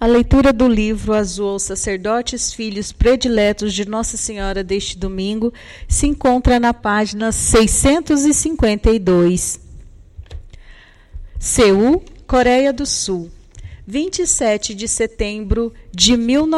A leitura do livro Azul aos Sacerdotes, Filhos Prediletos de Nossa Senhora deste domingo se encontra na página 652. Seul, Coreia do Sul, 27 de setembro de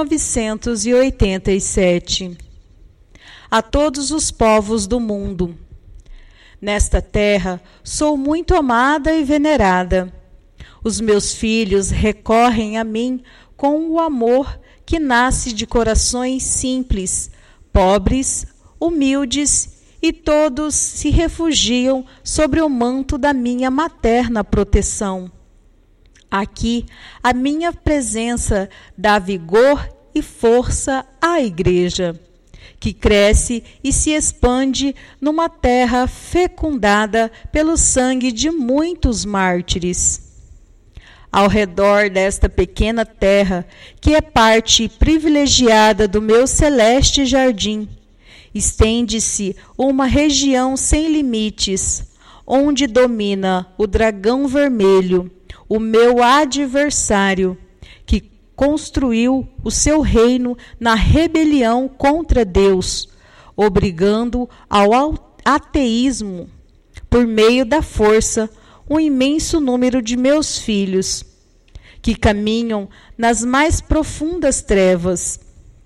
1987. A todos os povos do mundo. Nesta terra sou muito amada e venerada. Os meus filhos recorrem a mim com o amor que nasce de corações simples, pobres, humildes, e todos se refugiam sobre o manto da minha materna proteção. Aqui, a minha presença dá vigor e força à Igreja, que cresce e se expande numa terra fecundada pelo sangue de muitos mártires. Ao redor desta pequena terra, que é parte privilegiada do meu celeste jardim, estende-se uma região sem limites, onde domina o dragão vermelho, o meu adversário, que construiu o seu reino na rebelião contra Deus, obrigando ao ateísmo, por meio da força, um imenso número de meus filhos, que caminham nas mais profundas trevas.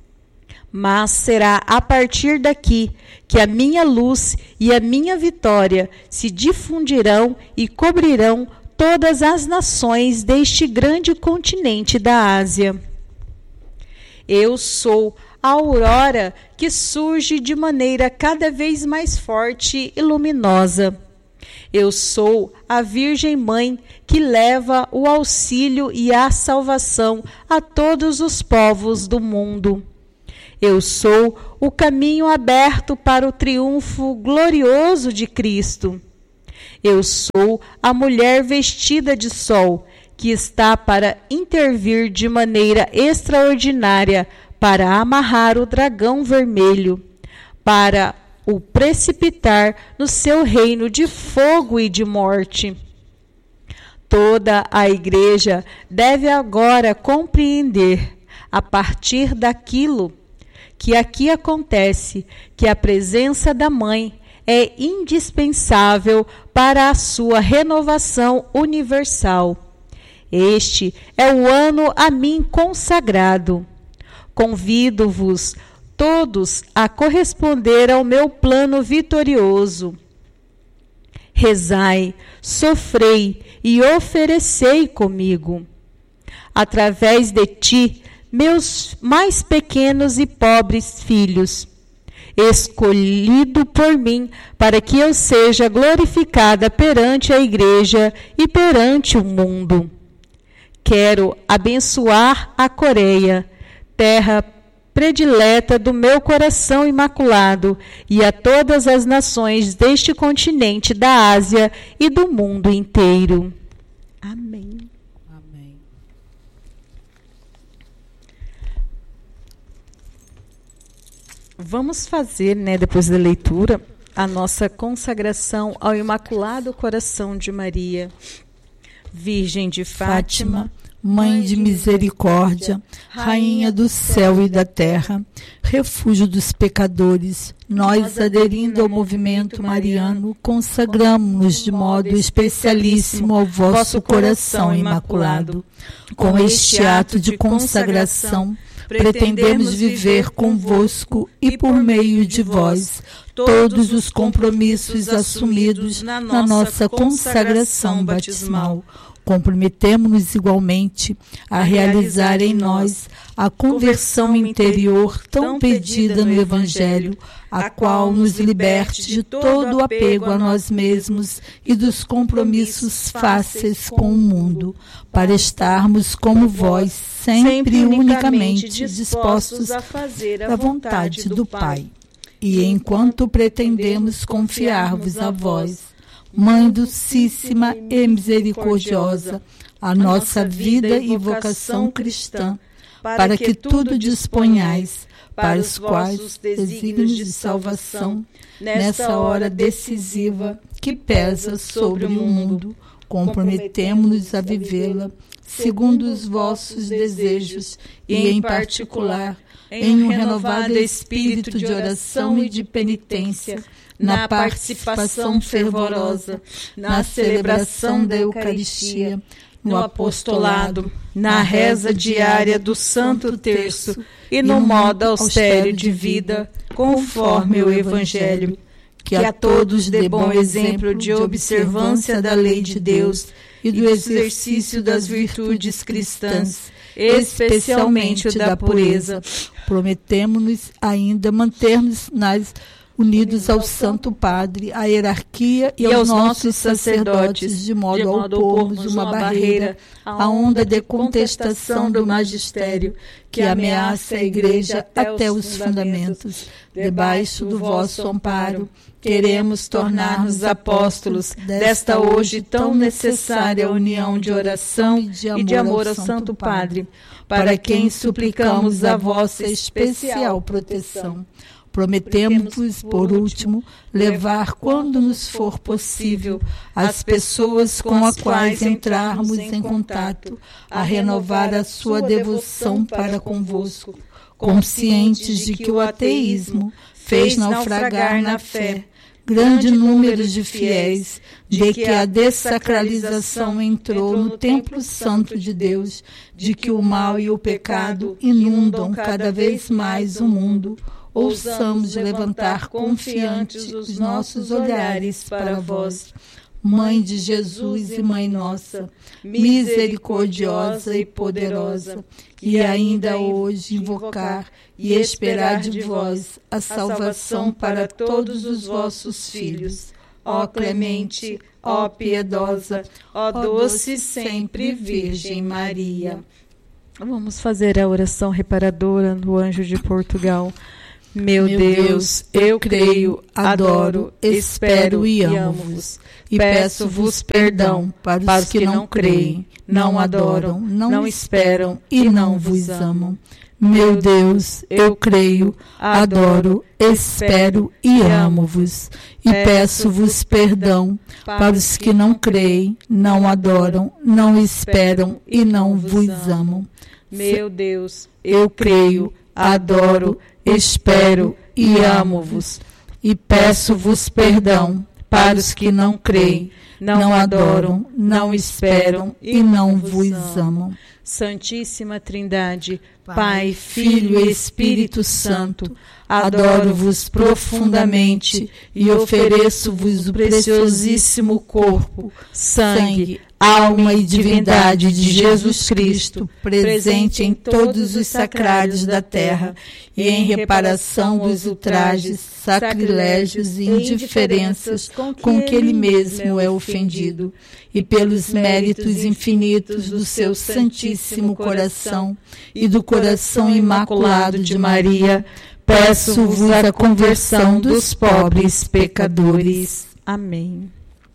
Mas será a partir daqui que a minha luz e a minha vitória se difundirão e cobrirão todas as nações deste grande continente da Ásia. Eu sou a aurora que surge de maneira cada vez mais forte e luminosa. Eu sou a Virgem Mãe que leva o auxílio e a salvação a todos os povos do mundo. Eu sou o caminho aberto para o triunfo glorioso de Cristo. Eu sou a mulher vestida de sol, que está para intervir de maneira extraordinária para amarrar o dragão vermelho, para o precipitar no seu reino de fogo e de morte. Toda a Igreja deve agora compreender, a partir daquilo que aqui acontece, que a presença da Mãe é indispensável para a sua renovação universal. Este é o ano a mim consagrado. Convido-vos todos a corresponder ao meu plano vitorioso. Rezai, sofrei e oferecei comigo. Através de ti, meus mais pequenos e pobres filhos, escolhido por mim para que eu seja glorificada perante a Igreja e perante o mundo. Quero abençoar a Coreia, terra predileta do meu coração imaculado, e a todas as nações deste continente da Ásia e do mundo inteiro. Amém. Amém. Vamos fazer, depois da leitura, a nossa consagração ao Imaculado Coração de Maria, Virgem de Fátima, Mãe de misericórdia, Rainha do céu e da terra, refúgio dos pecadores, nós, aderindo ao movimento mariano, consagramos-nos de modo especialíssimo ao vosso coração imaculado. Com este ato de consagração, pretendemos viver convosco e por meio de vós todos os compromissos assumidos na nossa consagração batismal. Comprometemo-nos igualmente a realizar em nós a conversão interior tão pedida no Evangelho, a qual nos liberte de todo o apego a nós mesmos e dos compromissos fáceis com o mundo, para estarmos como vós, sempre e unicamente dispostos a fazer a vontade do Pai. E enquanto pretendemos confiar-vos a vós, Mãe docíssima e misericordiosa, a nossa vida e vocação cristã, para que tudo disponhais para os quais desígnios de salvação, nessa hora decisiva que pesa sobre o mundo, comprometemo-nos a vivê-la segundo os vossos desejos, e em particular, em um renovado espírito de oração e de penitência, na participação fervorosa, na celebração da Eucaristia, no apostolado, na reza diária do Santo Terço e no modo austero de vida, conforme o Evangelho. Que a todos dê bom exemplo de observância da lei de Deus e do exercício das virtudes cristãs, especialmente o da pureza. Prometemo-nos ainda manter-nos unidos ao Santo Padre, à hierarquia e aos nossos sacerdotes, de modo a opormos uma barreira à onda de contestação do magistério que ameaça a Igreja até os fundamentos. Debaixo do vosso amparo, queremos tornar-nos apóstolos desta hoje tão necessária união de oração e de amor ao Santo Padre, para quem suplicamos a vossa especial proteção. Prometemos, por último, levar, quando nos for possível, as pessoas com as quais entrarmos em contato, a renovar a sua devoção para convosco, conscientes de que o ateísmo fez naufragar na fé grande número de fiéis, de que a dessacralização entrou no templo santo de Deus, de que o mal e o pecado inundam cada vez mais o mundo. Ouçamos levantar confiantes os nossos olhares para vós, Mãe de Jesus e Mãe nossa, misericordiosa e poderosa, e ainda hoje invocar e esperar de vós a salvação para todos os vossos filhos. Ó clemente, ó piedosa, ó doce sempre Virgem Maria. Vamos fazer a oração reparadora do Anjo de Portugal. Meu Deus, eu creio, adoro, espero e amo-vos. E peço-vos perdão para os que não creem, não adoram, não esperam e não vos amam. Meu Deus, eu creio, adoro, espero e amo-vos. E peço-vos perdão para os que não creem, não adoram, não esperam e não vos amam. Meu Deus, eu creio, adoro, espero e amo-vos, e peço-vos perdão para os que não creem, não adoram, não esperam e não vos amam. Santíssima Trindade, Pai, Filho e Espírito Santo, adoro-vos profundamente e ofereço-vos o preciosíssimo corpo, sangue, alma e divindade de Jesus Cristo, presente em todos os sacrários da terra e em reparação dos ultrajes, sacrilégios e indiferenças com que ele mesmo é ofendido, e pelos méritos infinitos do seu Santíssimo Coração e do coração imaculado de Maria, peço-vos a conversão dos pobres pecadores. Amém.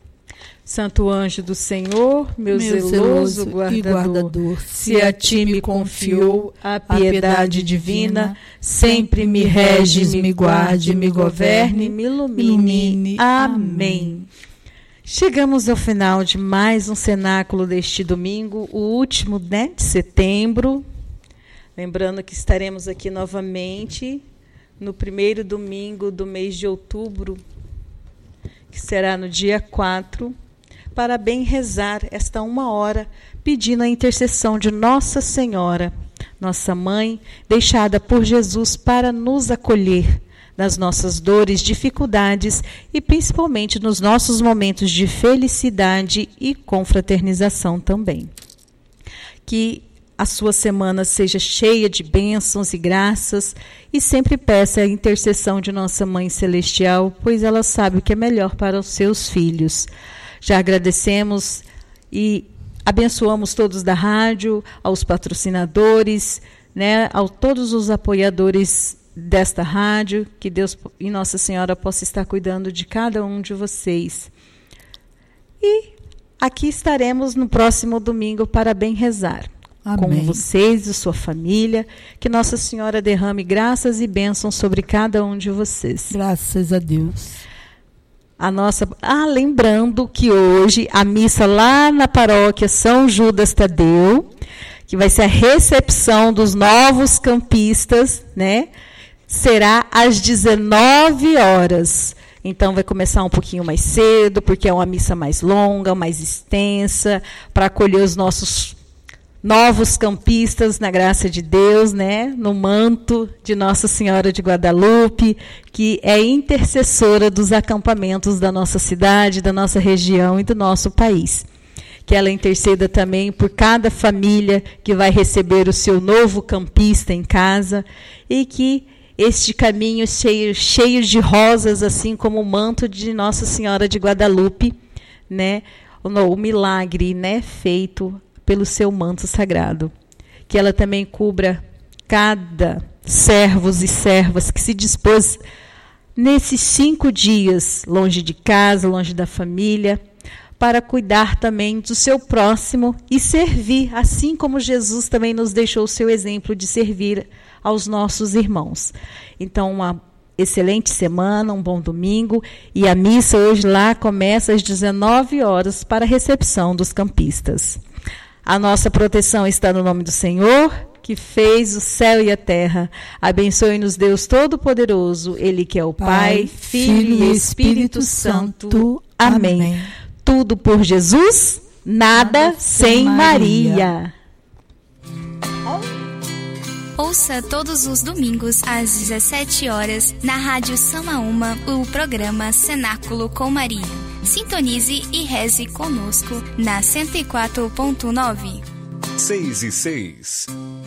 Santo anjo do Senhor, meu zeloso guardador, se a ti me confiou a piedade divina, sempre me rege, me guarde, me governe, me ilumine. Amém. Chegamos ao final de mais um cenáculo deste domingo, o último, de setembro. Lembrando que estaremos aqui novamente no primeiro domingo do mês de outubro, que será no dia 4, para bem rezar esta 1 hora, pedindo a intercessão de Nossa Senhora, nossa Mãe, deixada por Jesus para nos acolher nas nossas dores, dificuldades e principalmente nos nossos momentos de felicidade e confraternização também. Que a sua semana seja cheia de bênçãos e graças e sempre peça a intercessão de nossa Mãe Celestial, pois ela sabe o que é melhor para os seus filhos. Já agradecemos e abençoamos todos da rádio, aos patrocinadores, a todos os apoiadores desta rádio, que Deus e Nossa Senhora possa estar cuidando de cada um de vocês. E aqui estaremos no próximo domingo para bem rezar. Amém. Com vocês e sua família, que Nossa Senhora derrame graças e bênçãos sobre cada um de vocês. Graças a Deus. lembrando que hoje a missa lá na paróquia São Judas Tadeu, que vai ser a recepção dos novos campistas, né? Será às 19 horas. Então vai começar um pouquinho mais cedo, porque é uma missa mais longa, mais extensa, para acolher os nossos novos campistas, na graça de Deus, né? No manto de Nossa Senhora de Guadalupe, que é intercessora dos acampamentos da nossa cidade, da nossa região e do nosso país. Que ela interceda também por cada família que vai receber o seu novo campista em casa, e que este caminho cheio de rosas, assim como o manto de Nossa Senhora de Guadalupe, né? O milagre, né, feito pelo seu manto sagrado. Que ela também cubra cada servos e servas que se dispôs nesses 5 dias, longe de casa, longe da família, para cuidar também do seu próximo e servir, assim como Jesus também nos deixou o seu exemplo de servir aos nossos irmãos. Então, uma excelente semana, um bom domingo, e a missa hoje lá começa às 19 horas para a recepção dos campistas. A nossa proteção está no nome do Senhor, que fez o céu e a terra. Abençoe-nos Deus Todo-Poderoso, Ele que é o Pai, Filho e Espírito Santo. Amém. Tudo por Jesus, nada sem Maria. Ouça todos os domingos às 17 horas na Rádio Samaúma o programa Cenáculo com Maria. Sintonize e reze conosco na 104.9. 6:06